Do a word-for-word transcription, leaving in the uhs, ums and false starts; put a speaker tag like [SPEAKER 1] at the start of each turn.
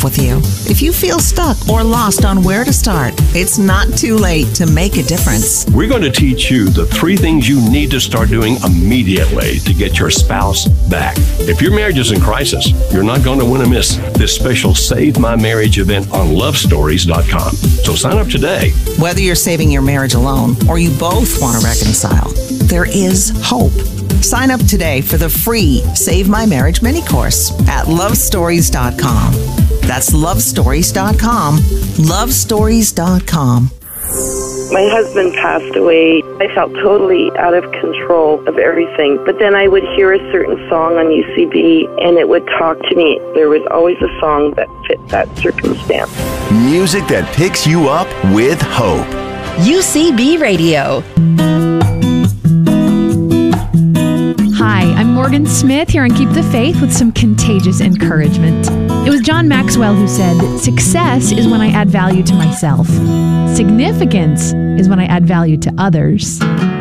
[SPEAKER 1] with you. If you feel stuck or lost on where to start, it's not too late to make a difference.
[SPEAKER 2] We're going to teach you the three things you need to start doing immediately to get your spouse back. If your marriage is in crisis, you're not going to want to miss this special Save My Marriage event on love stories dot com. So sign up today.
[SPEAKER 1] Whether you're saving your marriage alone or you both want to reconcile, there is hope. Sign up today for the free Save My Marriage mini course at love stories dot com. That's love stories dot com. love stories dot com.
[SPEAKER 3] My husband passed away. I felt totally out of control of everything. But then I would hear a certain song on U C B, and it would talk to me. There was always a song that fit that circumstance.
[SPEAKER 4] Music that picks you up with hope.
[SPEAKER 5] U C B Radio.
[SPEAKER 6] Hi, I'm Morgan Smith here on Keep the Faith with some contagious encouragement. It was John Maxwell who said, "Success is when I add value to myself. Significance is when I add value to others."